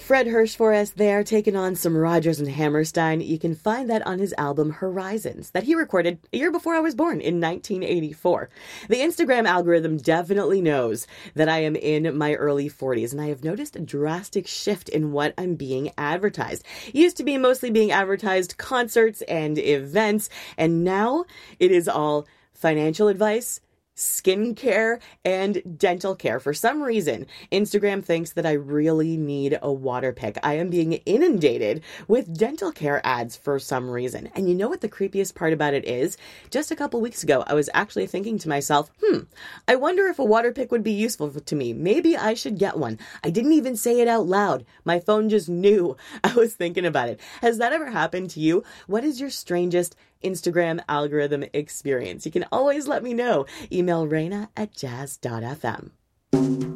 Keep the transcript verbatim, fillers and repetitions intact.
Fred Hirschforest there, taking on some Rodgers and Hammerstein. You can find that on his album Horizons, that he recorded a year before I was born, in nineteen eighty-four. The Instagram algorithm definitely knows that I am in my early forties, and I have noticed a drastic shift in what I'm being advertised. It used to be mostly being advertised concerts and events, and now it is all financial advice, skincare, and dental care. For some reason, Instagram thinks that I really need a water pick. I am being inundated with dental care ads for some reason. And you know what the creepiest part about it is? Just a couple weeks ago, I was actually thinking to myself, hmm, I wonder if a water pick would be useful to me. Maybe I should get one. I didn't even say it out loud. My phone just knew I was thinking about it. Has that ever happened to you? What is your strangest Instagram algorithm experience? You can always let me know. Email Raina at jazz dot f m.